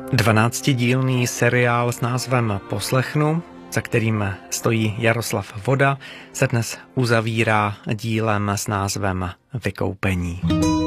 12dílný seriál s názvem Poslechnu, za kterým stojí Jaroslav Voda, se dnes uzavírá dílem s názvem Vykoupení.